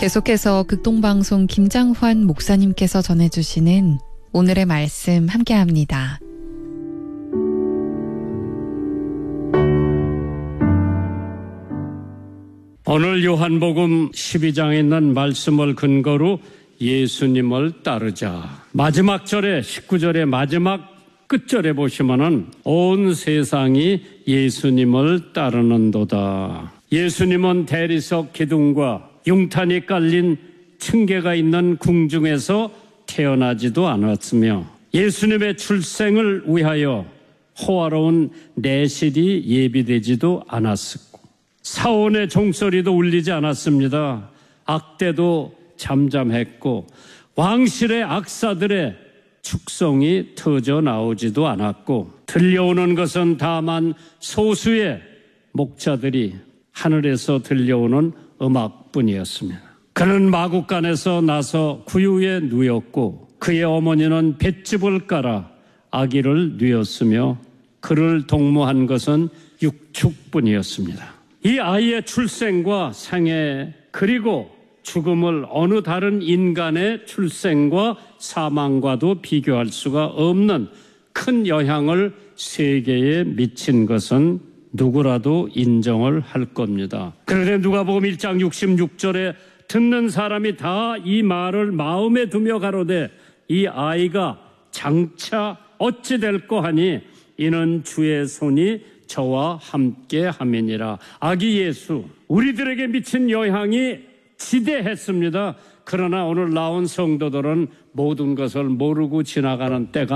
계속해서 극동방송 김장환 목사님께서 전해주시는 오늘의 말씀 함께합니다. 오늘 요한복음 12장에 있는 말씀을 근거로 예수님을 따르자. 마지막 절에 19절의 마지막 끝절에 보시면은 온 세상이 예수님을 따르는도다. 예수님은 대리석 기둥과 융탄이 깔린 층계가 있는 궁중에서 태어나지도 않았으며 예수님의 출생을 위하여 호화로운 내실이 예비되지도 않았었고 사원의 종소리도 울리지 않았습니다. 악대도 잠잠했고 왕실의 악사들의 축성이 터져 나오지도 않았고 들려오는 것은 다만 소수의 목자들이 하늘에서 들려오는 음악뿐이었습니다. 그는 마구간에서 나서 구유에 누웠고 그의 어머니는 볏짚을 깔아 아기를 누웠으며 그를 동무한 것은 육축뿐이었습니다. 이 아이의 출생과 생애 그리고 죽음을 어느 다른 인간의 출생과 사망과도 비교할 수가 없는 큰 영향을 세계에 미친 것은 누구라도 인정을 할 겁니다. 그런데 누가복음 1장 66절에 듣는 사람이 다 이 말을 마음에 두며 가로되 이 아이가 장차 어찌 될꼬 하니 이는 주의 손이 저와 함께 함이니라. 아기 예수 우리들에게 미친 영향이 지대했습니다. 그러나 오늘 나온 성도들은 모든 것을 모르고 지나가는 때가